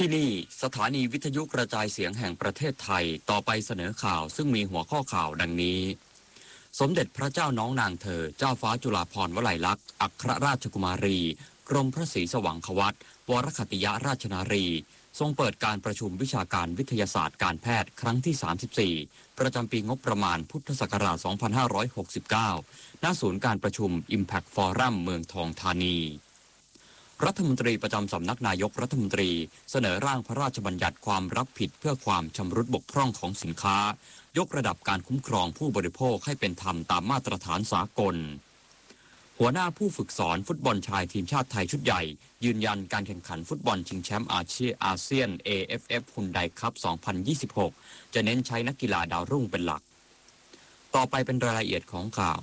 ที่นี่สถานีวิทยุกระจายเสียงแห่งประเทศไทยต่อไปเสนอข่าวซึ่งมีหัวข้อข่าวดังนี้สมเด็จพระเจ้าน้องนางเธอเจ้าฟ้าจุฬาภรณ์วลัยลักษณ์อัครราชกุมารีกรมพระศรีสว่างควัตรวรคัตติยราชนารีทรงเปิดการประชุมวิชาการวิทยาศาสตร์การแพทย์ครั้งที่34ประจำปีงบประมาณพุทธศักราช2569ณศูนย์การประชุม Impact Forum เมืองทองธานีรัฐมนตรีประจำสำนักนายกรัฐมนตรีเสนอร่างพระราชบัญญัติความรับผิดเพื่อความชำรุดบกพร่องของสินค้ายกระดับการคุ้มครองผู้บริโภคให้เป็นธรรมตามมาตรฐานสากลหัวหน้าผู้ฝึกสอนฟุตบอลชายทีมชาติไทยชุดใหญ่ยืนยันการแข่งขันฟุตบอลชิงแชมป์อาเซียน AFF ฮุนไดคัพ 2026 จะเน้นใช้นักกีฬาดาวรุ่งเป็นหลักต่อไปเป็นรายละเอียดของข่าว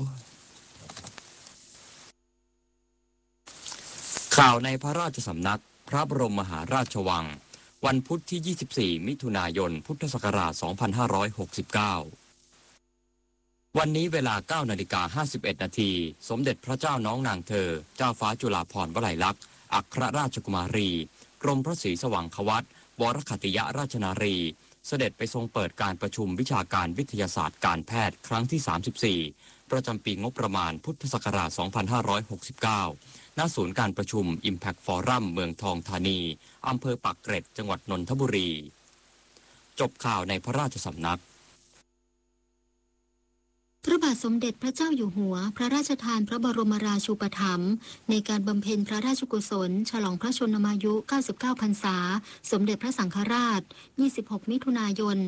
ข่าวในพระราชสำนักพระบรมมหาราชวังวันพุธที่ 24 มิถุนายน พุทธศักราช 2569 วันนี้เวลา 9:51 นาทีสมเด็จพระเจ้าน้องนางเธอเจ้าฟ้าจุฬาภรณ์วลัยลักษณ์อัครราชกุมารีกรมพระศรีสว่างควัตรวรคัตติยราชนารีเสด็จไปทรงเปิดการประชุมวิชาการวิทยาศาสตร์การแพทย์ครั้งที่ 34 ประจำปีงบประมาณพุทธศักราช 2569 ณ ศูนย์การประชุม Impact Forum เมืองทองธานีอำเภอปากเกร็ดจังหวัดนนทบุรีจบข่าวในพระราชสำนักพระบาทสมเด็จพระเจ้าอยู่หัวพระราชทานพระบรมราชูปถัมภ์ในการบำเพ็ญพระราชกุศลฉลองพระชนมายุ 99 พรรษาสมเด็จพระสังฆราช 26 มิถุนายน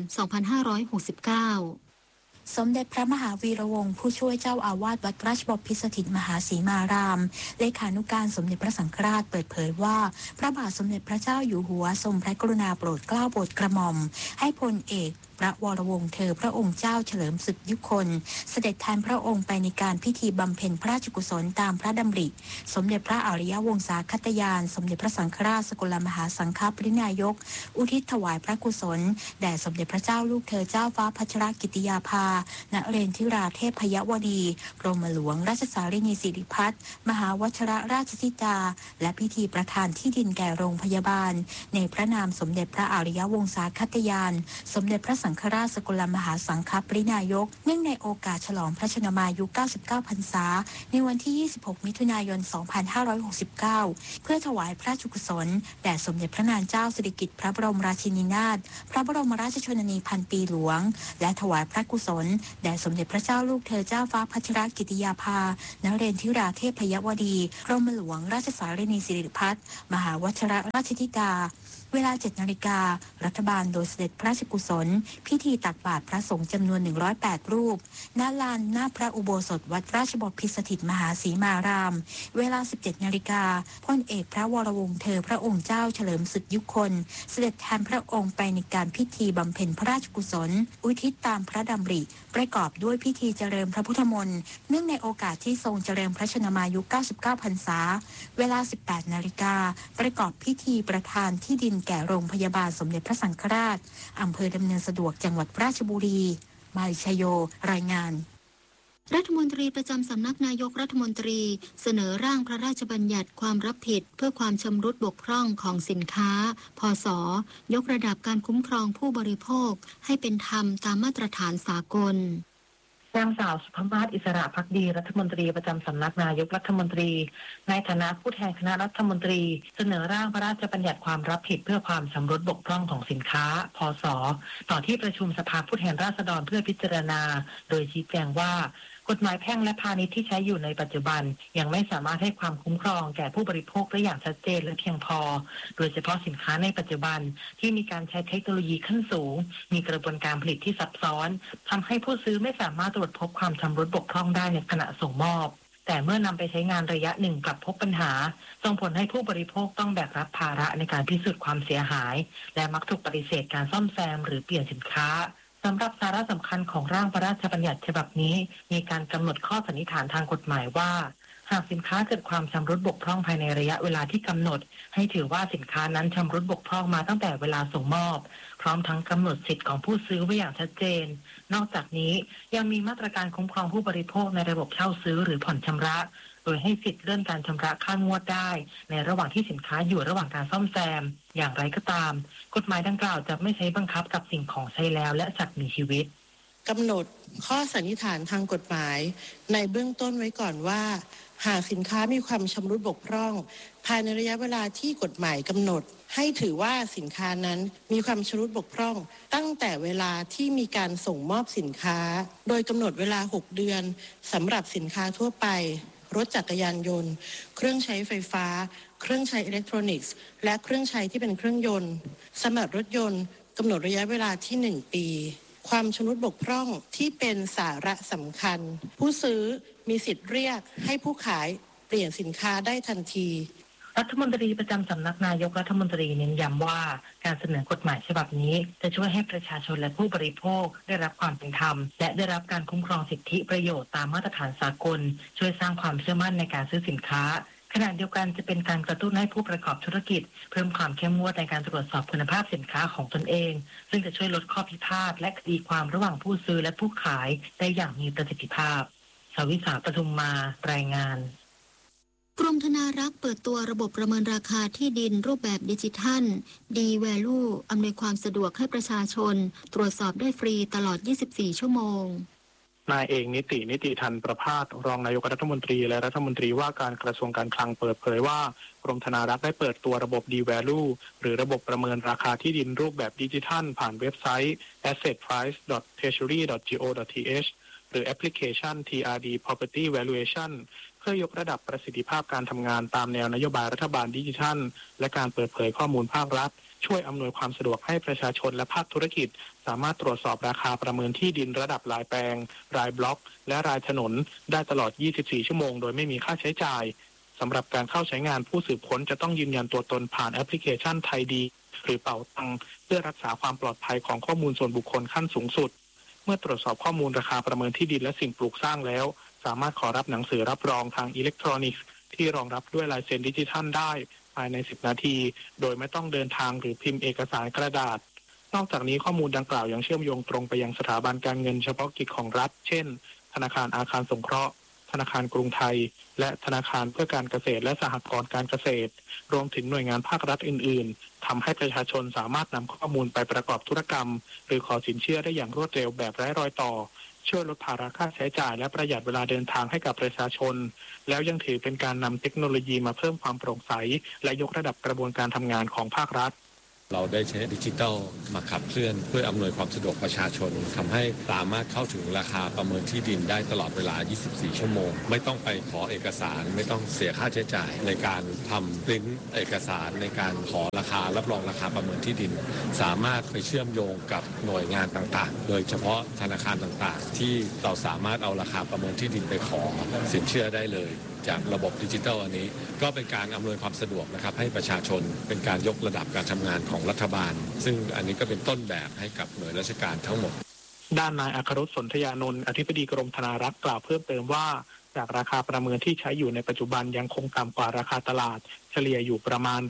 2569 สมเด็จพระมหาวีระวงศ์ผู้ช่วยเจ้าอาวาสวัดราชบพิตรสถิตมหาศรีมารามเลขานุการสมเด็จพระสังฆราชเปิดเผยว่าพระบาทสมเด็จพระเจ้าอยู่หัวทรงพระกรุณาโปรดเกล้าโปรดกระหม่อมให้พลเอกพระวรวงศ์เธอพระองค์เจ้าเฉลิมศึกยุคนเสด็จแทนพระองค์ไปในการพิธีบำเพ็ญพระราชกุศลตามพระดำริสมเด็จพระอริยวงศาคตยานสมเด็จพระสังฆราชสกลมหาสังฆปรินายกอุทิศถวายพระกุศลแด่สมเด็จพระเจ้าลูกเธอเจ้าฟ้าพัชรกิติยาภานเรนทิราเทพยวดีกรมหลวงราชสารินีสิริพัฒน์มหาวชิรราชธิดาและพิธีประทานที่ดินแก่โรงพยาบาลในพระนามสมเด็จพระอริยวงศาคตยานสมเด็จพระสังฆราชสกลมหาสังฆปรินายกเนื่องในโอกาสฉลองพระชนมายุ 99 พรรษาในวันที่ 26 มิถุนายน 2569 เพื่อถวายพระราชกุศลแด่สมเด็จพระนางเจ้าสิริกิติ์พระบรมราชินีนาถพระบรมราชชนนีพันปีหลวงและถวายพระกุศลแด่สมเด็จพระเจ้าลูกเธอเจ้าฟ้าพัชรกิติยาภานเรนทิราเทพยวดีกรมหลวงราชสารินีสิริพัฒน์มหาวชิรราชธิดาเวลา 7 นาฬิการัฐบาลโดยเสด็จพระราชกุศลพิธีตักบาตรพระสงฆ์จำนวน108รูปณลานหน้าพระอุโบสถวัดราชบพิตรสถิตมหาศรีมารามเวลา 17 นาฬิกาพลเอกพระวรวงศ์เธอพระองค์เจ้าเฉลิมศึกยุคนเสด็จแทนพระองค์ไปในการพิธีบำเพ็ญพระราชกุศลอุทิศตามพระดำริประกอบด้วยพิธีเจริญพระพุทธมนต์เนื่องในโอกาสที่ทรงเจริญพระชนมายุ 99 พรรษาเวลา 18 นาฬิกาประกอบพิธีประทานที่ดินแก่โรงพยาบาลสมเด็จพระสังฆราชอำเภอดำเนินสะดวกจังหวัดราชบุรีมาลิชโยรายงานรัฐมนตรีประจำสำนักนายกรัฐมนตรีเสนอร่างพระราชบัญญัติความรับผิดเพื่อความชำรุดบกพร่องของสินค้าพศยกระดับการคุ้มครองผู้บริโภคให้เป็นธรรมตามมาตรฐานสากลนางสาวสุภมาศอิสระภักดีรัฐมนตรีประจำสำนักนายกรัฐมนตรีในฐานะผู้แทนคณะรัฐมนตรีเสนอร่างพระราชบัญญัติความรับผิดเพื่อความชำรุดบกพร่องของสินค้าพศต่อที่ประชุมสภาผู้แทนราษฎรเพื่อพิจารณาโดยชี้แจงว่ากฎหมายแพ่งและพาณิชย์ที่ใช้อยู่ในปัจจุบันยังไม่สามารถให้ความคุ้มครองแก่ผู้บริโภคได้อย่างชัดเจนและเพียงพอโดยเฉพาะสินค้าในปัจจุบันที่มีการใช้เทคโนโลยีขั้นสูงมีกระบวนการผลิตที่ซับซ้อนทำให้ผู้ซื้อไม่สามารถตรวจพบความชำรุดบกพร่องได้ในขณะส่งมอบแต่เมื่อนำไปใช้งานระยะหนึ่งกลับพบปัญหาส่งผลให้ผู้บริโภคต้องแบกรับภาระในการพิสูจน์ความเสียหายและมักถูกปฏิเสธการซ่อมแซมหรือเปลี่ยนสินค้าสำหรับสาระสำคัญของร่างพระราชบัญญัติฉบับนี้มีการกำหนดข้อสันนิษฐานทางกฎหมายว่าหากสินค้าเกิดความชำรุดบกพร่องภายในระยะเวลาที่กำหนดให้ถือว่าสินค้านั้นชำรุดบกพร่องมาตั้งแต่เวลาส่งมอบพร้อมทั้งกำหนดสิทธิ์ของผู้ซื้อไว้อย่างชัดเจนนอกจากนี้ยังมีมาตรการคุ้มครองผู้บริโภคในระบบเช่าซื้อหรือผ่อนชำระโดยให้สิทธิ์เลื่อนการชำระค่างวดได้ในระหว่างที่สินค้าอยู่ระหว่างการซ่อมแซมอย่างไรก็ตามกฎหมายดังกล่าวจะไม่ใช้บังคับกับสิ่งของใช้แล้วและสัตว์มีชีวิตกำหนดข้อสันนิษฐานทางกฎหมายในเบื้องต้นไว้ก่อนว่าหากสินค้ามีความชำรุดบกพร่องภายในระยะเวลาที่กฎหมายกำหนดให้ถือว่าสินค้านั้นมีความชำรุดบกพร่องตั้งแต่เวลาที่มีการส่งมอบสินค้าโดยกำหนดเวลา6 เดือนสำหรับสินค้าทั่วไปรถจักรยานยนต์เครื่องใช้ไฟฟ้าเครื่องใช้อิเล็กทรอนิกส์และเครื่องใช้ที่เป็นเครื่องยนต์สำหรับรถยนต์กำหนดระยะเวลาที่1 ปีความชำรุดบกพร่องที่เป็นสาระสำคัญผู้ซื้อมีสิทธิ์เรียกให้ผู้ขายเปลี่ยนสินค้าได้ทันทีรัฐมนตรีประจำสำนักนายกรัฐมนตรีเน้นย้ำว่าการเสนอกฎหมายฉบับนี้จะช่วยให้ประชาชนและผู้บริโภคได้รับความเป็นธรรมและได้รับการคุ้มครองสิทธิประโยชน์ตามมาตรฐานสากลช่วยสร้างความเชื่อมั่นในการซื้อสินค้าขณะเดียวกันจะเป็นการกระตุ้นให้ผู้ประกอบธุรกิจเพิ่มความเข้มงวดในการตรวจสอบคุณภาพสินค้าของตนเองซึ่งจะช่วยลดข้อพิพาทและคดีความระหว่างผู้ซื้อและผู้ขายได้อย่างมีประสิทธิภาพสวิษา ปทุมมารายงานกรมธนารักษ์เปิดตัวระบบประเมินราคาที่ดินรูปแบบดิจิทัล D-Value อำนวยความสะดวกให้ประชาชนตรวจสอบได้ฟรีตลอด 24 ชั่วโมงนายเอกนิติทันประภาสรองนายกรัฐมนตรีและรัฐมนตรีว่าการกระทรวงการคลังเปิดเผยว่ากรมธนารักษ์ได้เปิดตัวระบบ D-Value หรือระบบประเมินราคาที่ดินรูปแบบดิจิทัลผ่านเว็บไซต์ assetprice.treasury.go.th หรือแอปพลิเคชัน TRD Property Valuation เพื่อยกระดับประสิทธิภาพการทำงานตามแนวนโยบายรัฐบาลดิจิทัลและการเปิดเผยข้อมูลภาครัฐช่วยอำนวยความสะดวกให้ประชาชนและภาคธุรกิจสามารถตรวจสอบราคาประเมินที่ดินระดับรายแปลงรายบล็อกและรายถนนได้ตลอด 24 ชั่วโมงโดยไม่มีค่าใช้จ่ายสำหรับการเข้าใช้งานผู้สืบค้นจะต้องยืนยันตัวตนผ่านแอปพลิเคชันไทยดีหรือเป๋าตังเพื่อรักษาความปลอดภัยของข้อมูลส่วนบุคคลขั้นสูงสุดเมื่อตรวจสอบข้อมูลราคาประเมินที่ดินและสิ่งปลูกสร้างแล้วสามารถขอรับหนังสือรับรองทางอิเล็กทรอนิกส์ที่รองรับด้วยลายเซ็นดิจิทัลได้ภายใน10 นาทีโดยไม่ต้องเดินทางหรือพิมพ์เอกสารกระดาษนอกจากนี้ข้อมูลดังกล่าวยังเชื่อมโยงตรงไปยังสถาบันการเงินเฉพาะกิจของรัฐเช่นธนาคารอาคารสงเคราะห์ธนาคารกรุงไทยและธนาคารเพื่อการเกษตรและสหกรณ์การเกษตรรวมถึงหน่วยงานภาครัฐอื่นๆทำให้ประชาชนสามารถนำข้อมูลไปประกอบธุรกรรมหรือขอสินเชื่อได้อย่างรวดเร็วแบบไร้รอยต่อช่วยลดภาระค่าใช้จ่ายและประหยัดเวลาเดินทางให้กับประชาชนแล้วยังถือเป็นการนำเทคโนโลยีมาเพิ่มความโปร่งใสและยกระดับกระบวนการทำงานของภาครัฐเราได้ใช้ดิจิทัลมาขับเคลื่อนเพื่ออำนวยความสะดวกประชาชนทำให้สามารถเข้าถึงราคาประเมินที่ดินได้ตลอดเวลา 24 ชั่วโมงไม่ต้องไปขอเอกสารไม่ต้องเสียค่าใช้จ่ายในการทำปริ้นเอกสารในการขอราคารับรองราคาประเมินที่ดินสามารถไปเชื่อมโยงกับหน่วยงานต่างๆโดยเฉพาะธนาคารต่างๆที่เราสามารถเอาราคาประเมินที่ดินไปขอสินเชื่อได้เลยจากระบบดิจิทัลอันนี้ก็เป็นการอำนวยความสะดวกนะครับให้ประชาชนเป็นการยกระดับการทำงานของรัฐบาลซึ่งอันนี้ก็เป็นต้นแบบให้กับหน่วยราชการทั้งหมดด้านนายอัครรุษ สนธยานนท์อธิบดีกรมธนารักษ์กล่าวเพิ่มเติมว่าจากราคาประเมินที่ใช้อยู่ในปัจจุบันยังคงต่ำกว่าราคาตลาดเฉลี่ยอยู่ประมาณ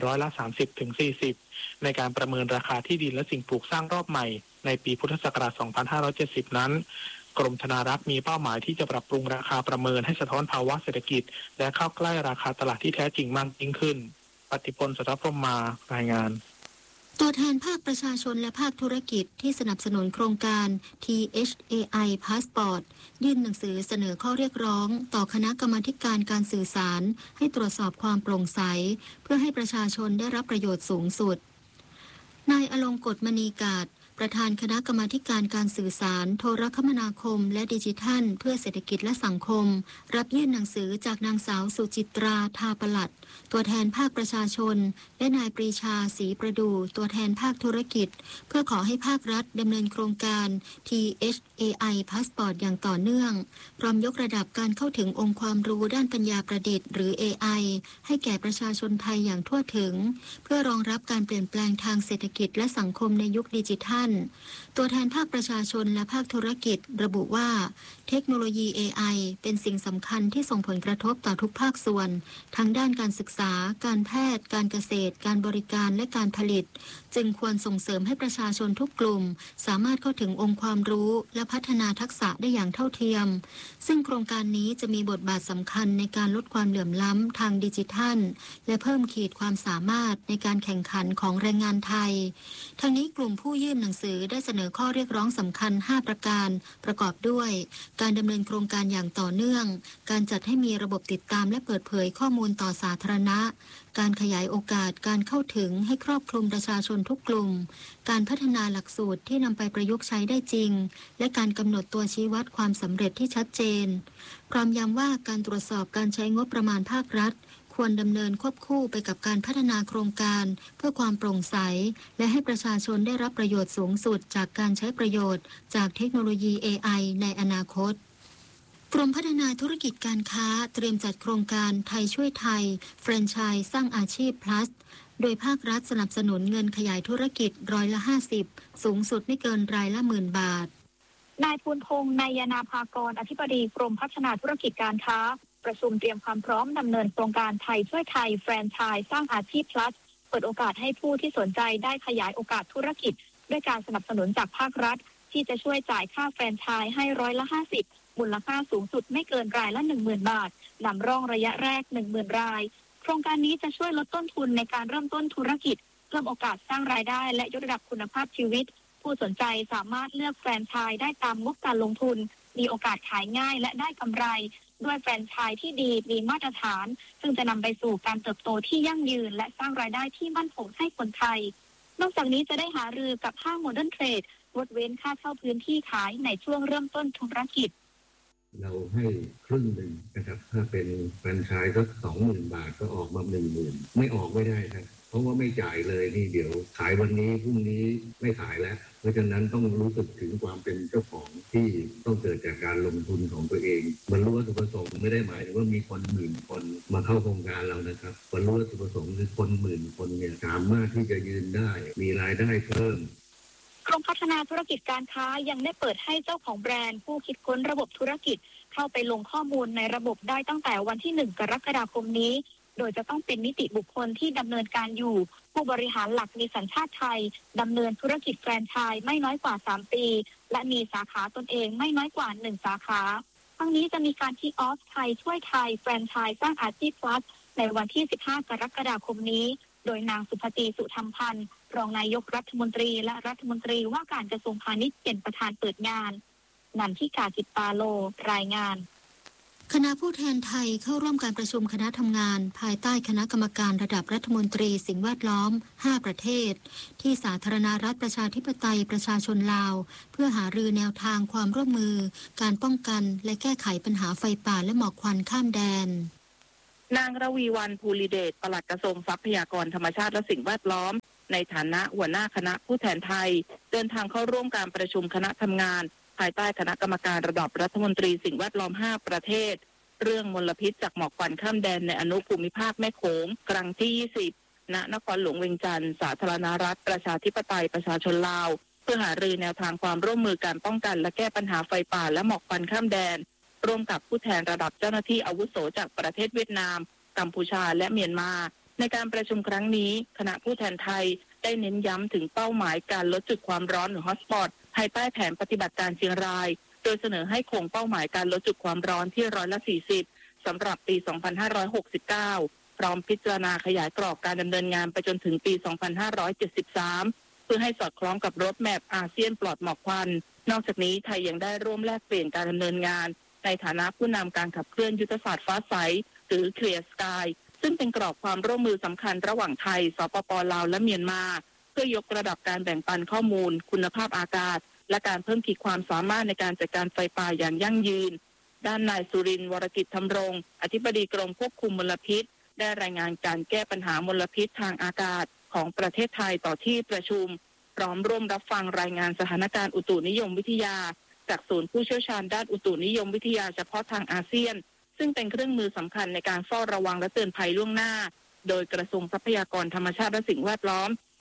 30-40%ในการประเมินราคาที่ดินและสิ่งปลูกสร้างรอบใหม่ในปีพุทธศักราช 2570 นั้นกรมธนารักษ์มีเป้าหมายที่จะปรับปรุงราคาประเมินให้สะท้อนภาวะเศรษฐกิจและเข้าใกล้ราคาตลาดที่แท้จริงมากยิ่งขึ้นปฏิพล สัทธพรหมารายงานตัวแทนภาคประชาชนและภาคธุรกิจที่สนับสนุนโครงการ THAI Passport ยื่นหนังสือเสนอข้อเรียกร้องต่อคณะกรรมาธิการการสื่อสารให้ตรวจสอบความโปร่งใสเพื่อให้ประชาชนได้รับประโยชน์สูงสุดนายอลงกฎมณีกาศประธานคณะกรรมาธิการการสื่อสารโทรคมนาคมและดิจิทัลเพื่อเศรษฐกิจและสังคมรับยื่นหนังสือจากนางสาวสุจิตราทาปลัดตัวแทนภาคประชาชนและนายปรีชาศรีประดูตัวแทนภาคธุรกิจเพื่อขอให้ภาครัฐดำเนินโครงการ THAI Passport อย่างต่อเนื่องพร้อมยกระดับการเข้าถึงองค์ความรู้ด้านปัญญาประดิษฐ์หรือ AI ให้แก่ประชาชนไทยอย่างทั่วถึงเพื่อรองรับการเปลี่ยนแปลงทางเศรษฐกิจและสังคมในยุคดิจิทัลตัวแทนภาคประชาชนและภาคธุรกิจระบุว่าเทคโนโลยี AI เป็นสิ่งสำคัญที่ส่งผลกระทบต่อทุกภาคส่วนทั้งด้านการศึกษาการแพทย์การเกษตรการบริการและการผลิตจึงควรส่งเสริมให้ประชาชนทุกกลุ่มสามารถเข้าถึงองค์ความรู้และพัฒนาทักษะได้อย่างเท่าเทียมซึ่งโครงการนี้จะมีบทบาทสำคัญในการลดความเหลื่อมล้ำทางดิจิทัลและเพิ่มขีดความสามารถในการแข่งขันของแรงงานไทยทางนี้กลุ่มผู้ยื่นหนังสือได้เสนอข้อเรียกร้องสำคัญ5ประการประกอบด้วยการดำเนินโครงการอย่างต่อเนื่องการจัดให้มีระบบติดตามและเปิดเผยข้อมูลต่อสาธารณะการขยายโอกาสการเข้าถึงให้ครอบคลุมประชาชนทุกกลุ่มการพัฒนาหลักสูตรที่นำไปประยุกต์ใช้ได้จริงและการกำหนดตัวชี้วัดความสำเร็จที่ชัดเจนพร้อมย้ำว่าการตรวจสอบการใช้งบประมาณภาครัฐควรดำเนินควบคู่ไปกับการพัฒนาโครงการเพื่อความโปร่งใสและให้ประชาชนได้รับประโยชน์สูงสุดจากการใช้ประโยชน์จากเทคโนโลยี AI ในอนาคตกรมพัฒนาธุรกิจการค้าเตรียมจัดโครงการไทยช่วยไทยแฟรนไชส์สร้างอาชีพ plus โดยภาครัฐสนับสนุนเงินขยายธุรกิจ50%สูงสุดไม่เกินรายละ10,000 บาทนายภูลพงษ์ นายนาภากรอธิบดีกรมพัฒนาธุรกิจการค้าประชุมเตรียมความพร้อมดำเนินโครงการไทยช่วยไทยแฟรนไชส์สร้างอาชีพ plus เปิดโอกาสให้ผู้ที่สนใจได้ขยายโอกาสธุรกิจด้วยการสนับสนุนจากภาครัฐที่จะช่วยจ่ายค่าแฟรนไชส์ให้50%มูลค่าสูงสุดไม่เกินรายละ 10,000 บาทนำร่องระยะแรก 10,000 รายโครงการนี้จะช่วยลดต้นทุนในการเริ่มต้นธุรกิจเพิ่มโอกาสสร้างรายได้และยกระดับคุณภาพชีวิตผู้สนใจสามารถเลือกแฟรนไชส์ได้ตามงบการลงทุนมีโอกาสขายง่ายและได้กำไรด้วยแฟรนไชส์ที่ดีมีมาตรฐานซึ่งจะนำไปสู่การเติบโตที่ยั่งยืนและสร้างรายได้ที่มั่นคงให้คนไทยนอกจากนี้จะได้หารือกับห้างโมเดิร์นเทรดงดเว้นค่าเช่าพื้นที่ขายในช่วงเริ่มต้นธุรกิจเราให้ครึ่งหนึ่งนะครับถ้าเป็นแฟรนไชส์สัก 20,000 บาทก็ออกมา 10,000 ไม่ออกไม่ได้ครับเพราะว่าไม่จ่ายเลยนี่เดี๋ยวขายวันนี้พรุ่งนี้ไม่ขายแล้วเพราะฉะนั้นต้องรู้สึกถึงความเป็นเจ้าของที่ต้องเกิดจากการลงทุนของตัวเองบรรลุวัตถุประสงค์ไม่ได้หมายถึงว่ามีคนหมื่นคนมาเข้าโครงการเรานะครับบรรลุวัตถุประสงค์คือคนหมื่นคนเนี่ยสามารถที่จะยืนได้มีรายได้เพิ่มกรมพัฒนาธุรกิจการค้ายังได้เปิดให้เจ้าของแบรนด์ผู้คิดค้นระบบธุรกิจเข้าไปลงข้อมูลในระบบได้ตั้งแต่วันที่1 กรกฎาคมนี้โดยจะต้องเป็นนิติบุคคลที่ดำเนินการอยู่ผู้บริหารหลักมีสัญชาติไทยดำเนินธุรกิจแฟรนไชส์ไม่น้อยกว่า3 ปีและมีสาขาตนเองไม่น้อยกว่า1 สาขาทั้งนี้จะมีการคิกออฟไทยช่วยไทยแฟรนไชส์สร้างอาชีพ plus ในวันที่15 กรกฎาคมนี้โดยนางสุภตีสุธรรมพันธ์รองนายกรัฐมนตรีและรัฐมนตรีว่าการกระทรวงพาณิชย์เป็นประธานเปิดงานนันทิกาจิตตาโลรายงานคณะผู้แทนไทยเข้าร่วมการประชุมคณะทำงานภายใต้คณะกรรมการระดับรัฐมนตรีสิ่งแวดล้อม5 ประเทศที่สาธารณรัฐประชาธิปไตยประชาชนลาวเพื่อหารือแนวทางความร่วมมือการป้องกันและแก้ไขปัญหาไฟป่าและหมอกควันข้ามแดนนางระวีวรรณ ภูริเดช ปลัดกระทรวงทรัพยากรธรรมชาติและสิ่งแวดล้อมในฐานะหัวหน้าคณะผู้แทนไทยเดินทางเข้าร่วมการประชุมคณะทำงานภายใต้คณะกรรมการระดับรัฐมนตรีสิ่งแวดล้อม5 ประเทศเรื่องมลพิษจากหมอกควันข้ามแดนในอนุภูมิภาคแม่โขงครั้งที่20ณนครหลวงเวียงจันทร์สาธารณรัฐประชาธิปไตยประชาชนลาวเพื่อหารือแนวทางความร่วมมือการป้องกันและแก้ปัญหาไฟป่าและหมอกควันข้ามแดนร่วมกับผู้แทนระดับเจ้าหน้าที่อาวุโสจากประเทศเวียดนามกัมพูชาและเมียนมาในการประชุมครั้งนี้คณะผู้แทนไทยได้เน้นย้ำถึงเป้าหมายการลดจุดความร้อนหรือฮอตสปอตภายใต้แผนปฏิบัติการเชียงรายโดยเสนอให้คงเป้าหมายการลดจุดความร้อนที่40%สำหรับปี 2569 พร้อมพิจารณาขยายกรอบการดำเนินงานไปจนถึงปี 2573 เพื่อให้สอดคล้องกับโรดแมพอาเซียนปลอดหมอกควันนอกจากนี้ไทยยังได้ร่วมแลกเปลี่ยนการดำเนินงานในฐานะผู้นำการขับเคลื่อนยุทธศาสตร์ฟ้าใสหรือ Clear Sky ซึ่งเป็นกรอบความร่วมมือสำคัญระหว่างไทยสปป.ลาวและเมียนมาเพื่อยกระดับการแบ่งปันข้อมูลคุณภาพอากาศและการเพิ่มขีดความสามารถในการจัดการไฟป่าอย่างยั่งยืนด้านนายสุรินทร์ วรกิจธรรมรงค์อธิบดีกรมควบคุมมลพิษได้รายงานการแก้ปัญหามลพิษทางอากาศของประเทศไทยต่อที่ประชุมพร้อมร่วมรับฟังรายงานสถานการณ์อุตุนิยมวิทยาจากศูนย์ผู้เชี่ยวชาญด้านอุตุนิยมวิทยาเฉพาะทางอาเซียนซึ่งเป็นเครื่องมือสำคัญในการเฝ้าระวังและเตือนภัยล่วงหน้าโดยกระทรวงทรัพยากรธรรมชาติและสิ่งแวดล้อม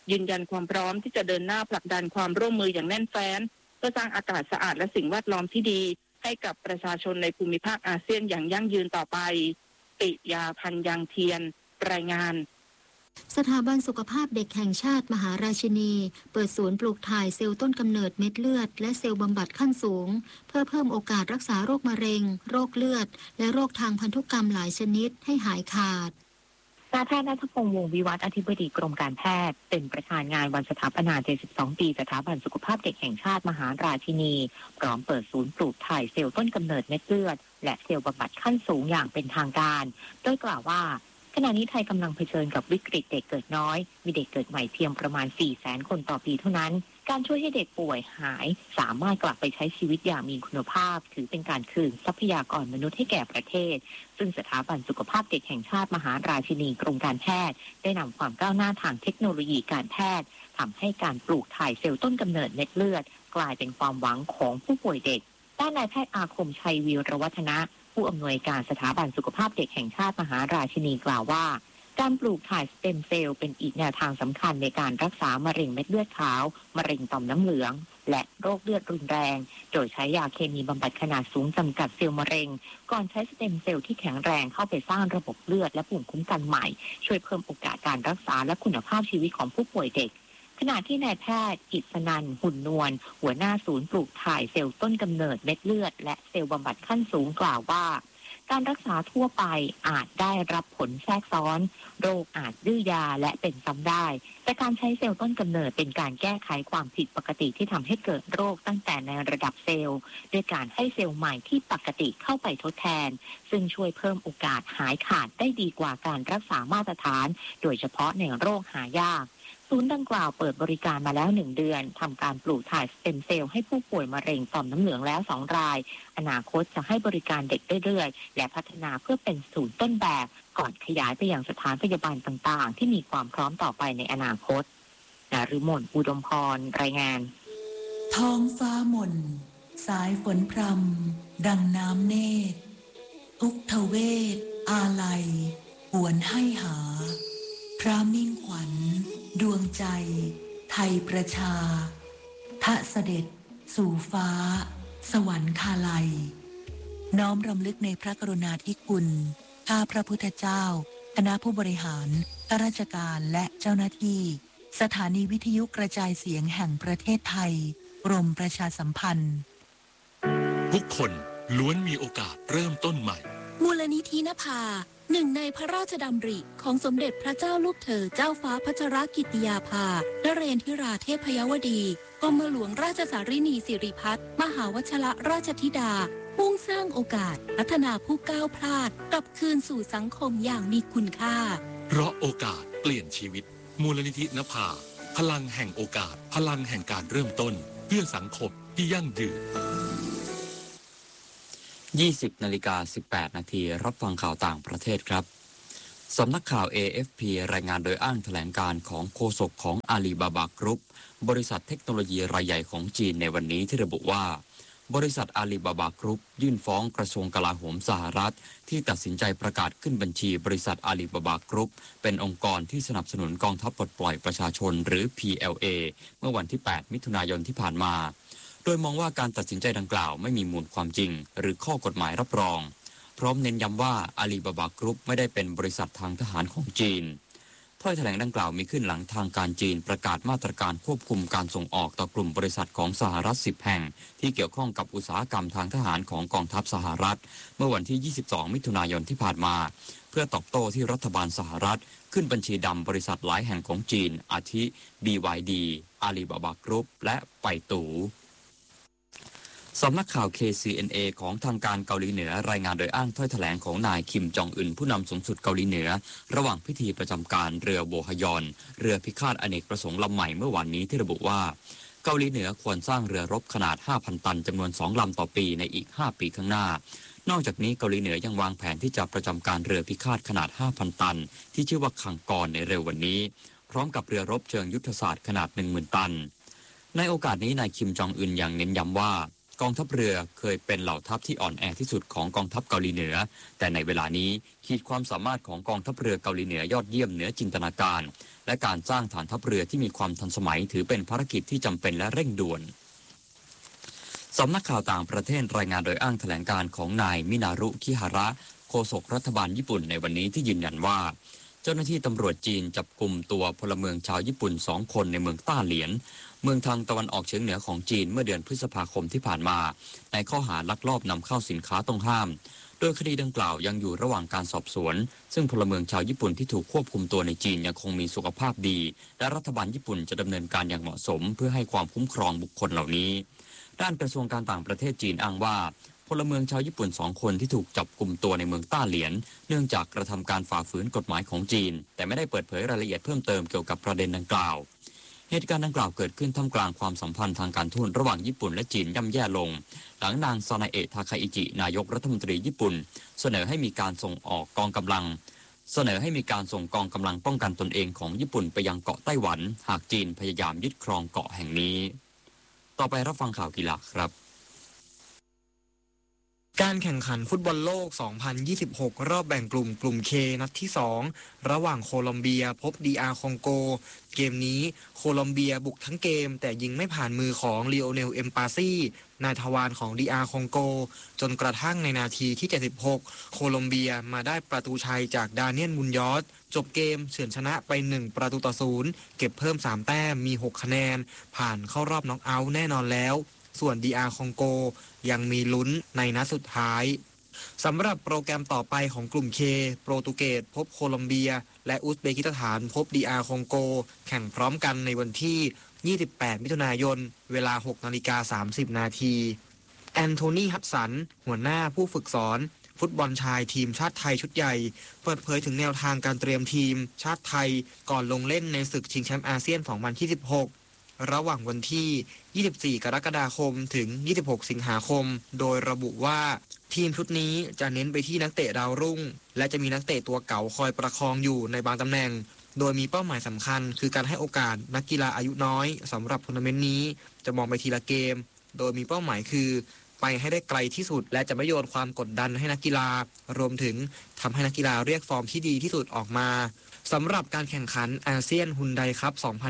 ยืนยันความพร้อมที่จะเดินหน้าผลักดันความร่วมมืออย่างแน่นแฟ้นเพื่อสร้างอากาศสะอาดและสิ่งแวดล้อมที่ดีให้กับประชาชนในภูมิภาคอาเซียนอย่างยั่งยืนต่อไปปิยาพันธ์ยังเทียนรายงานสถาบันสุขภาพเด็กแห่งชาติมหาราชินีเปิดศูนย์ปลูกถ่ายเซลล์ต้นกำเนิดเม็ดเลือดและเซลล์บำบัดขั้นสูงเพื่อเพิ่มโอกาสรักษาโรคมะเร็งโรคเลือดและโรคทางพันธุกรรมหลายชนิดให้หายขาดนายแพทย์ณัฐพงษ์ วงศ์วิวัฒน์อธิบดีกรมการแพทย์เป็นประธานงานวันสถาปนา72 ปีสถาบันสุขภาพเด็กแห่งชาติมหาราชินีพร้อมเปิดศูนย์ปลูกถ่ายเซลล์ต้นกำเนิดเม็ดเลือดและเซลล์บำบัดขั้นสูงอย่างเป็นทางการโดยกล่าวว่าขณะนี้ไทยกำลังเผชิญกับวิกฤตเด็กเกิดน้อยมีเด็กเกิดใหม่เพียงประมาณ 400,000 คนต่อปีเท่านั้นการช่วยให้เด็กป่วยหายสามารถกลับไปใช้ชีวิตอย่างมีคุณภาพถือเป็นการคืนทรัพยากรมนุษย์ให้แก่ประเทศซึ่งสถาบันสุขภาพเด็กแห่งชาติมหาราชินีกรมการแพทย์ได้นำความก้าวหน้าทางเทคโนโลยีการแพทย์ทำให้การปลูกถ่ายเซลล์ต้นกำเนิดเม็ดเลือดกลายเป็นความหวังของผู้ป่วยเด็กด้านนายแพทย์อาคมชัยวีรวัฒนะผู้อำนวยการสถาบันสุขภาพเด็กแห่งชาติมหาราชินีกล่าวว่าการปลูกถ่ายสเต็มเซลล์เป็นอีกแนวทางสำคัญในการรักษามะเร็งเม็ดเลือดขาวมะเร็งต่อมน้ำเหลืองและโรคเลือดรุนแรงโดยใช้ยาเคมีบำบัดขนาดสูงจำกัดเซลล์มะเร็งก่อนใช้สเต็มเซลล์ที่แข็งแรงเข้าไปสร้างระบบเลือดและภูมิคุ้มกันใหม่ช่วยเพิ่มโอกาสการรักษาและคุณภาพชีวิตของผู้ป่วยเด็กขณะที่นายแพทย์กิษณันท์ หุ่นนวลหัวหน้าศูนย์ปลูกถ่ายเซลล์ต้นกำเนิดเม็ดเลือดและเซลล์บำบัดขั้นสูงกล่าวว่าการรักษาทั่วไปอาจได้รับผลแทรกซ้อนโรคอาจดื้อยาและเป็นซ้ำได้แต่การใช้เซลล์ต้นกำเนิดเป็นการแก้ไขความผิดปกติที่ทำให้เกิดโรคตั้งแต่ในระดับเซลล์ด้วยการให้เซลล์ใหม่ที่ปกติเข้าไปทดแทนซึ่งช่วยเพิ่มโอกาสหายขาดได้ดีกว่าการรักษามาตรฐานโดยเฉพาะในโรคหายากศูนย์ดังกล่าวเปิดบริการมาแล้ว1 เดือนทำการปลูกถ่ายสเต็มเซลล์ให้ผู้ป่วยมะเร็งต่อมน้ำเหลืองแล้ว2 รายอนาคตจะให้บริการเด็กเรื่อยๆและพัฒนาเพื่อเป็นศูนย์ต้นแบบก่อนขยายไปยังสถานพยาบาลต่างๆที่มีความพร้อมต่อไปในอนาคตนฤมล อุดมพรรายงานท้องฟ้าหม่นสายฝนพรำดังน้ำเนตรทุกทเวทอาลัยหวนให้หาพระมิ่งขวัญดวงใจไทยประชาทะเสด็จสู่ฟ้าสวรรคาลัยน้อมรำลึกในพระกรุณาธิคุณข้าพระพุทธเจ้าคณะผู้บริหารข้าราชการและเจ้าหน้าที่สถานีวิทยุกระจายเสียงแห่งประเทศไทยกรมประชาสัมพันธ์ทุกคนล้วนมีโอกาสเริ่มต้นใหม่มูลนิธินภาหนึ่งในพระราชดำริของสมเด็จพระเจ้าลูกเธอเจ้าฟ้าพัชรกิติยาภานเรศธิราเทพยวดีกรมหลวงราชสารินีสิริพัฒน์มหาวชรราชธิดามุ่งสร้างโอกาสพัฒนาผู้ก้าวพลาดกลับคืนสู่สังคมอย่างมีคุณค่าเพราะโอกาสเปลี่ยนชีวิตมูลนิธินภาพลังแห่งโอกาสพลังแห่งการเริ่มต้นเพื่อสังคมที่ยั่งยืน 20:18 นาทีรับฟังข่าวต่างประเทศครับสำนักข่าว AFP รายงานโดยอ้างแถลงการของโฆษกของอาลีบาบากรุ๊ปบริษัทเทคโนโลยีรายใหญ่ของจีนในวันนี้ที่ระบุว่าบริษัทอาลีบาบากรุ๊ปยื่นฟ้องกระทรวงกลาโหมสหรัฐที่ตัดสินใจประกาศขึ้นบัญชีบริษัทอาลีบาบากรุ๊ปเป็นองค์กรที่สนับสนุนกองทัพปลดปล่อยประชาชนหรือ PLA เมื่อวันที่ 8 มิถุนายนที่ผ่านมาโดยมองว่าการตัดสินใจดังกล่าวไม่มีมูลความจริงหรือข้อกฎหมายรับรองพร้อมเน้นย้ำว่าอาลีบาบากรุ๊ปไม่ได้เป็นบริษัททางทหารของจีนถ้อยแถลงดังกล่าวมีขึ้นหลังทางการจีนประกาศมาตรการควบคุมการส่งออกต่อกลุ่มบริษัทของสหรัฐ10 แห่งที่เกี่ยวข้องกับอุตสาหกรรมทางทหารของกองทัพสหรัฐเมื่อวันที่ 22 มิถุนายนที่ผ่านมาเพื่อตอบโต้ที่รัฐบาลสหรัฐขึ้นบัญชีดำบริษัทหลายแห่งของจีนอาทิ BYD อาลีบาบากรุ๊ปและไปตู่ สำนักข่าว KCNA ของทางการเกาหลีเหนือรายงานโดยอ้างถ้อยแถลงของนายคิมจองอึนผู้นำสูงสุดเกาหลีเหนือระหว่างพิธีประจำการเรือโบฮยอนเรือพิฆาตอเนกประสงค์ลำใหม่เมื่อวานนี้ที่ระบุว่าเกาหลีเหนือควรสร้างเรือรบขนาด 5,000 ตันจำนวน2 ลำต่อปีในอีก5 ปีข้างหน้านอกจากนี้เกาหลีเหนือยังวางแผนที่จะประจำการเรือพิฆาตขนาด 5,000 ตันที่ชื่อว่าคังกรในเร็ววันนี้พร้อมกับเรือรบเชิงยุทธศาสตร์ขนาด 10,000 ตันในโอกาสนี้นายคิมจองอึนยังเน้นย้ำว่ากองทัพเรือเคยเป็นเหล่าทัพที่อ่อนแอที่สุดของกองทัพเกาหลีเหนือแต่ในเวลานี้ขีดความสามารถของกองทัพเรือเกาหลีเหนือยอดเยี่ยมเหนือจินตนาการและการสร้างฐานทัพเรือที่มีความทันสมัยถือเป็นภารกิจที่จำเป็นและเร่งด่วนสำนักข่าวต่างประเทศรายงานโดยอ้างแถลงการของนายมินารุคิฮาระโฆษกรัฐบาลญี่ปุ่นในวันนี้ที่ยืนยันว่าเจ้าหน้าที่ตำรวจจีนจับกุมตัวพลเมืองชาวญี่ปุ่น2 คนในเมืองต้าเหลียนเมืองทางตะวันออกเฉียงเหนือของจีนเมื่อเดือนพฤษภาคมที่ผ่านมาในข้อหาลักลอบนำเข้าสินค้าต้องห้ามโดยคดีดังกล่าวยังอยู่ระหว่างการสอบสวนซึ่งพลเมืองชาวญี่ปุ่นที่ถูกควบคุมตัวในจีนยังคงมีสุขภาพดีและรัฐบาลญี่ปุ่นจะดำเนินการอย่างเหมาะสมเพื่อให้ความคุ้มครองบุคคลเหล่านี้ด้านกระทรวงการต่างประเทศจีนอ้างว่าพลเมืองชาวญี่ปุ่น2 คนที่ถูกจับกุมตัวในเมืองต้าเหลียนเนื่องจากกระทำการฝ่าฝืนกฎหมายของจีนแต่ไม่ได้เปิดเผยรายละเอียดเพิ่มเติมเกี่ยวกับประเด็นดังกล่าวเหตุการณ์ดังกล่าวเกิดขึ้นท่ามกลางความสัมพันธ์ทางการทูตระหว่างญี่ปุ่นและจีนย่ำแย่ลงหลังนางซานาเอะทาคาอิจินายกรัฐมนตรีญี่ปุ่นเสนอให้มีการส่งกองกำลังป้องกันตนเองของญี่ปุ่นไปยังเกาะไต้หวันหากจีนพยายามยึดครองเกาะแห่งนี้ต่อไปรับฟังข่าวกีฬาครับการแข่งขันฟุตบอลโลก 2026 รอบแบ่งกลุ่ม K นัดที่ 2 ระหว่างโคลอมเบียพบ DR คองโกเกมนี้โคลอมเบียบุกทั้งเกมแต่ยิงไม่ผ่านมือของลีโอเนล เอ็มปาซี่นายทวารของ DR คองโกจนกระทั่งในนาทีที่ 76 โคลอมเบียมาได้ประตูชัยจากดาเนียล มุนยอสจบเกมเฉือนชนะไป1-0เก็บเพิ่ม3 แต้มมี6 คะแนนผ่านเข้ารอบน็อกเอาท์แน่นอนแล้วส่วน DR คองโกยังมีลุ้นในนัดสุดท้ายสำหรับโปรแกรมต่อไปของกลุ่ม K โปรตุเกสพบโคลอมเบียและอุซเบกิสถานพบ DR คองโกแข่งพร้อมกันในวันที่ 28 มิถุนายนเวลา 6:30 นาทีแอนโทนี ฮัดสันหัวหน้าผู้ฝึกสอนฟุตบอลชายทีมชาติไทยชุดใหญ่เปิดเผยถึงแนวทางการเตรียมทีมชาติไทยก่อนลงเล่นในศึกชิงแชมป์อาเซียน 2026ระหว่างวันที่ 24 กรกฎาคมถึง 26 สิงหาคมโดยระบุว่าทีมชุดนี้จะเน้นไปที่นักเตะดาวรุ่งและจะมีนักเตะตัวเก่าคอยประคองอยู่ในบางตำแหน่งโดยมีเป้าหมายสำคัญคือการให้โอกาสนักกีฬาอายุน้อยสำหรับทัวร์นาเมนต์นี้จะมองไปทีละเกมโดยมีเป้าหมายคือไปให้ได้ไกลที่สุดและจะไม่โยนความกดดันให้นักกีฬารวมถึงทำให้นักกีฬาเรียกฟอร์มที่ดีที่สุดออกมาสำหรับการแข่งขันอาเซียนฮุนไดคัพ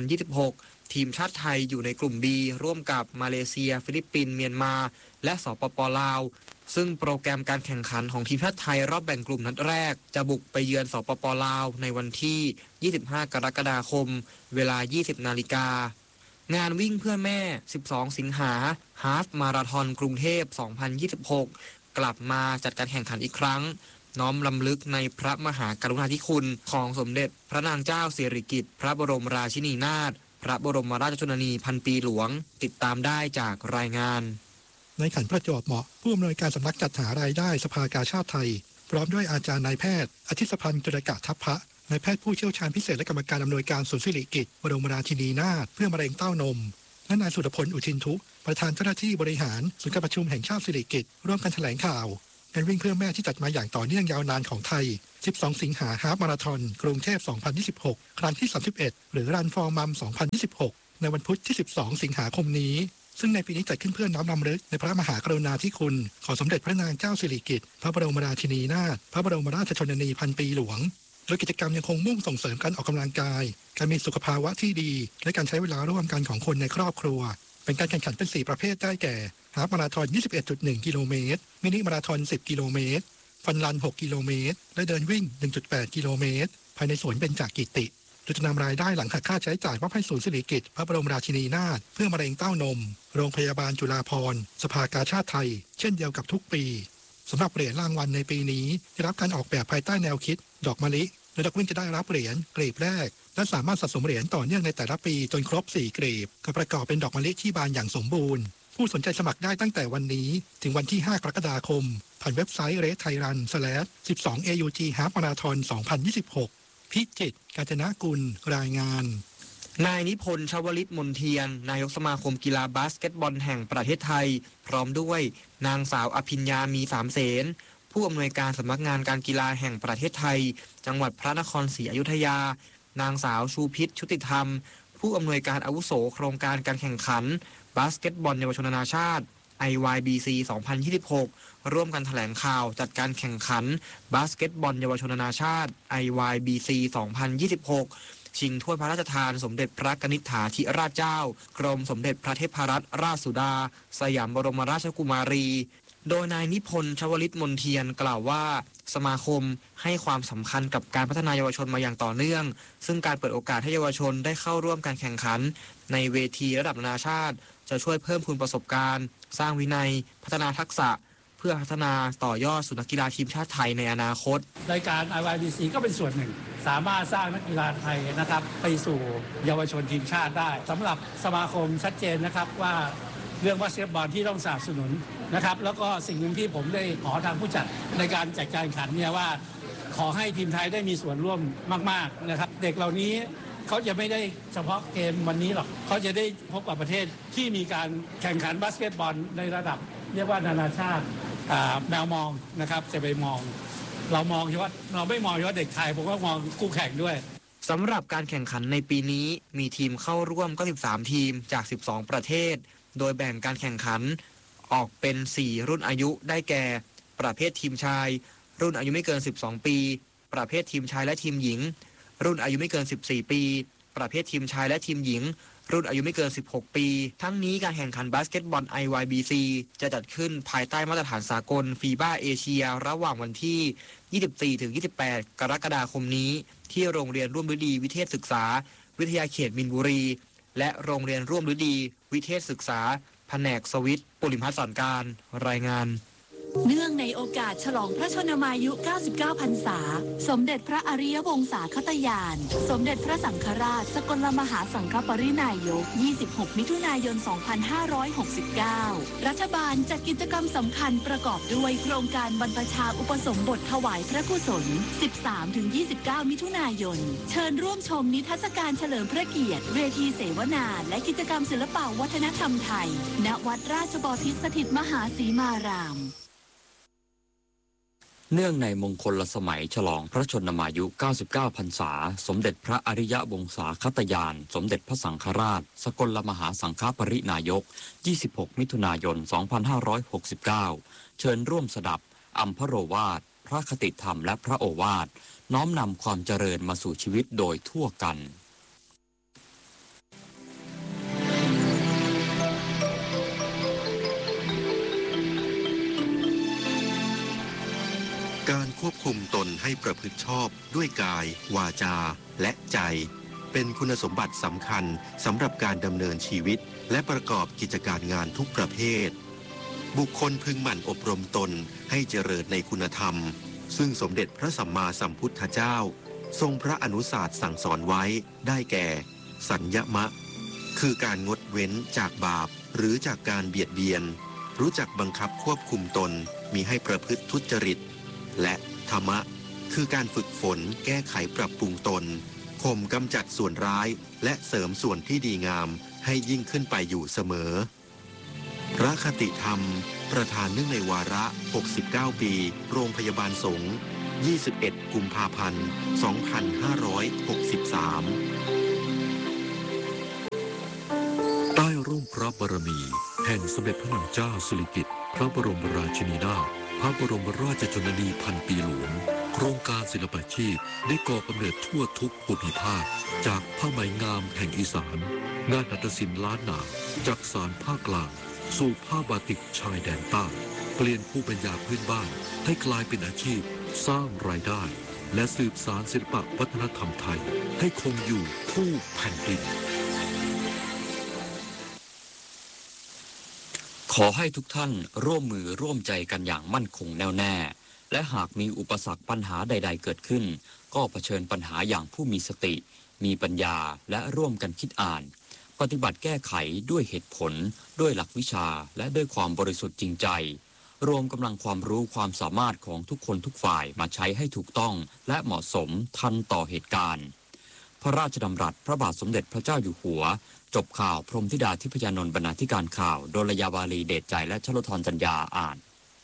2026ทีมชาติไทยอยู่ในกลุ่ม B ร่วมกับมาเลเซียฟิลิปปินส์เมียนมาและสปป.ลาวซึ่งโปรแกรมการแข่งขันของทีมชาติไทยรอบแบ่งกลุ่มนัดแรกจะบุกไปเยือนสปป.ลาวในวันที่ 25 กรกฎาคมเวลา 20 นาฬิกางานวิ่งเพื่อแม่ 12 สิงหาฮาล์ฟมาราธอนกรุงเทพ 2026 กลับมาจัดการแข่งขันอีกครั้งน้อมรำลึกในพระมหากรุณาธิคุณของสมเด็จพระนางเจ้าสิริกิติ์พระบรมราชินีนาถพระบรมราชชนนีพันปีหลวงติดตามได้จากรายงานในขันประจวบเหมาะผู้อำนวยการสำนักจัดหารายได้สภากาชาติไทยพร้อมด้วยอาจารย์นายแพทย์อธิษพันธ์จุลกะทัพพะนายแพทย์ผู้เชี่ยวชาญพิเศษและกรรมการอำนวยการศูนย์สิริกิติ์บรมราชินีนาถเพื่อมะเร็งเต้านมและนายสุรพลอุทินทุประธานเจ้าหน้าที่บริหารศูนย์การประชุมแห่งชาติสิริกิติ์ร่วมกันแถลงข่าวการวิ่งเพื่อแม่ที่จัดมาอย่างต่อเนื่องยาวนานของไทย 12 สิงหาฮาล์ฟมาราธอนกรุงเทพ 2026 ครั้งที่ 31 หรือรันฟอร์มัม 2026 ในวันพุธที่ 12 สิงหาคมนี้ซึ่งในปีนี้จัดขึ้นเพื่อน้อมรำลึกในพระมหากรุณาธิคุณของสมเด็จพระนางเจ้าสิริกิติ์พระบรมราชินีนาถพระบรมราชชนนีพันปีหลวงโดยกิจกรรมยังคงมุ่งส่งเสริมการออกกำลังกายการมีสุขภาวะที่ดีและการใช้เวลาร่วมกันของคนในครอบครัวเป็นการแข่งขันเป็น4ประเภทได้แก่ฮาล์ฟมาราธอน 21.1 กิโลเมตรมินิมาราธอน 10 กิโลเมตรฟันรัน 6 กิโลเมตรและเดินวิ่ง 1.8 กิโลเมตรภายในสวนเบญจกิติโดยจะนำรายได้หลังหักค่าใช้จ่ายมอบให้ศูนย์สิริกิติ์พระบรมราชินีนาถเพื่อมะเร็งเต้านมโรงพยาบาลจุฬาภรณ์สภากาชาติไทยเช่นเดียวกับทุกปีสำหรับเหรียญรางวัลในปีนี้ได้รับการออกแบบภายใต้แนวคิดดอกมะลิโดยนักวิ่งจะได้รับเหรียญกลีบแรกและสามารถสะสมเหรียญต่อเนื่องในแต่ละปีจนครบ4กลีบก็ประกอบเป็นดอกมะลิที่บานอย่างสมบูรณ์ผู้สนใจสมัครได้ตั้งแต่วันนี้ถึงวันที่ 5 กรกฎาคมผ่านเว็บไซต์ racethairan/12aug half marathon 2026 พิจิตร กาญจนกุลรายงานนายนิพนธ์ ชวลิตมนเทียนนายกสมาคมกีฬาบาสเกตบอลแห่งประเทศไทยพร้อมด้วยนางสาวอภิญญามีสามเสนผู้อำนวยการสำนักงานการกีฬาแห่งประเทศไทยจังหวัดพระนครศรีอยุธยานางสาวชูพิษชุติธรรมผู้อำนวยการอาวุโสโครงการการแข่งขันบาสเกตบอลเยาวชนนานาชาติ IYBC 2026 ร่วมกันแถลงข่าวจัดการแข่งขันบาสเกตบอลเยาวชนนานาชาติ IYBC 2026 ชิงถ้วยพระราชทานสมเด็จพระกนิษฐาธิราชเจ้ากรมสมเด็จพระเทพรัตนราชสุดาสยามบรมราชกุมารีโดยนายนิพนธ์ชวลิตมนเทียนกล่าวว่าสมาคมให้ความสำคัญกับการพัฒนาเยาวชนมาอย่างต่อเนื่องซึ่งการเปิดโอกาสให้เยาวชนได้เข้าร่วมการแข่งขันในเวทีระดับนานาชาติจะช่วยเพิ่มพูนประสบการณ์สร้างวินัยพัฒนาทักษะเพื่อพัฒนาต่อยอดสู่นักกีฬาทีมชาติไทยในอนาคตรายการ IYBC ก็เป็นส่วนหนึ่งสามารถสร้างนักกีฬาไทยนะครับไปสู่เยาวชนทีมชาติได้สำหรับสมาคมชัดเจนนะครับว่าเรื่องบาสเกตบอลที่ต้องสนับสนุนนะครับแล้วก็สิ่งหนึ่งที่ผมได้ขอทางผู้จัดในการจัดการแข่งขันเนี่ยว่าขอให้ทีมไทยได้มีส่วนร่วมมากๆนะครับเด็กเหล่านี้เขาจะไม่ได้เฉพาะเกมวันนี้หรอกเขาจะได้พบกับประเทศที่มีการแข่งขันบาสเกตบอลในระดับเรียกว่านานาชาติแนวมองนะครับจะไปมองเรามองเฉพาะเราไม่มองเฉพาะเด็กไทยผมก็มองคู่แข่งด้วยสำหรับการแข่งขันในปีนี้มีทีมเข้าร่วมก็13ทีมจาก12ประเทศโดยแบ่งการแข่งขันออกเป็น4รุ่นอายุได้แก่ประเภททีมชายรุ่นอายุไม่เกิน12ปีประเภททีมชายและทีมหญิงรุ่นอายุไม่เกิน14ปีประเภททีมชายและทีมหญิงรุ่นอายุไม่เกิน16ปีทั้งนี้การแข่งขันบาสเกตบอล IYBC จะจัดขึ้นภายใต้มาตรฐานสากลฟีบ้าเอเชียระหว่างวันที่ 24-28 กรกฎาคมนี้ที่โรงเรียนร่วมฤดีวิเทศศึกษาวิทยาเขตมินบุรีและโรงเรียนร่วมฤดีวิเทศศึกษาแผนกสวิทปุริมพัฒน์สอนการรายงานเนื่องในโอกาสฉลองพระชนมายุ 99 พรรษาสมเด็จพระอริยวงศาคตญาณสมเด็จพระสังฆราชสกลมหาสังฆปรินายก 26 มิถุนายน 2569 รัฐบาลจัดกิจกรรมสำคัญประกอบด้วยโครงการบรรพชาอุปสมบทถวายพระกุศล 13-29 มิถุนายนเชิญร่วมชมนิทรรศการเฉลิมพระเกียรติเวทีเสวนาและกิจกรรมศิลปวัฒนธรรมไทยณวัดราชบพิตรสถิตมหาสีมารามเนื่องในมงคลสมัยฉลองพระชนมายุ 99 พรรษาสมเด็จพระอริยวงศาคตญาณสมเด็จพระสังฆราชสกลมหาสังฆปรินายก 26 มิถุนายน 2569 เชิญร่วมสดับอัมพโรวาทพระคติธรรมและพระโอวาทน้อมนำความเจริญมาสู่ชีวิตโดยทั่วกันการควบคุมตนให้ประพฤติชอบด้วยกายวาจาและใจเป็นคุณสมบัติสำคัญสำหรับการดำเนินชีวิตและประกอบกิจการงานทุกประเภทบุคคลพึงหมั่นอบรมตนให้เจริญในคุณธรรมซึ่งสมเด็จพระสัมมาสัมพุทธเจ้าทรงพระอนุศาสตร์สั่งสอนไว้ได้แก่สัญญมะคือการงดเว้นจากบาปหรือจากการเบียดเบียนรู้จักบังคับควบคุมตนมิให้ประพฤติทุจริตและธรรมะคือการฝึกฝนแก้ไขปรับปรุงตนข่มกำจัดส่วนร้ายและเสริมส่วนที่ดีงามให้ยิ่งขึ้นไปอยู่เสมอพระคติธรรมประธานเนื่องในวาระ69ปีโรงพยาบาลสงฆ์21 กุมภาพันธ์ 2563 ใต้ร่มพระบารมีแห่งสมเด็จพระนางเจ้าสิริกิติ์พระบรมราชินีนาถพระบรมราชชนนีพันปีหลวงโครงการศิลปาชีพได้ก่อกำเนิดทั่วทุกภูมิภาคจากผ้าไหมงามแห่งอีสานงานหัตถศิลป์ล้านนาจากสานภาคกลางสู่ผ้าบาติกชายแดนใต้เปลี่ยนภูมิปัญญาพื้นบ้านให้กลายเป็นอาชีพสร้างรายได้และสืบสานศิลปวัฒนธรรมไทยให้คงอยู่คู่แผ่นดินขอให้ทุกท่านร่วมมือร่วมใจกันอย่างมั่นคงแน่วแน่และหากมีอุปสรรคปัญหาใดๆเกิดขึ้นก็เผชิญปัญหาอย่างผู้มีสติมีปัญญาและร่วมกันคิดอ่านปฏิบัติแก้ไขด้วยเหตุผลด้วยหลักวิชาและด้วยความบริสุทธิ์จริงใจรวมกำลังความรู้ความสามารถของทุกคนทุกฝ่ายมาใช้ให้ถูกต้องและเหมาะสมทันต่อเหตุการณ์พระราชดำรัสพระบาทสมเด็จพระเจ้าอยู่หัวจบข่าวพรหมธิดาทิพยานนท์บรรณาธิการข่าวโดลยาวาลีเดชใจและชลธรจัญญาอ่าน